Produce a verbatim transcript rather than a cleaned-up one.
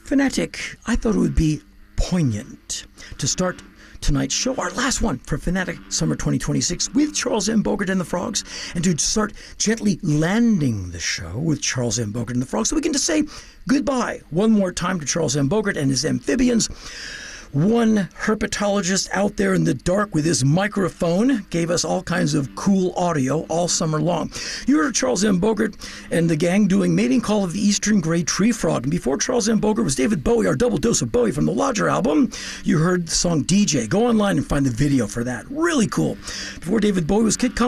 Fanatic, I thought it would be poignant to start tonight's show, our last one for Fanatic Summer twenty twenty-six, with Charles M. Bogart and the Frogs, and to start gently landing the show with Charles M. Bogart and the Frogs, so we can just say goodbye one more time to Charles M. Bogart and his amphibians. One herpetologist out there in the dark with his microphone gave us all kinds of cool audio all summer long. You heard Charles M. Bogart and the gang doing Mating Call of the Eastern Grey Tree Frog. And before Charles M. Bogart was David Bowie, our double dose of Bowie from the Lodger album. You heard the song D J. Go online and find the video for that. Really cool. Before David Bowie was Kid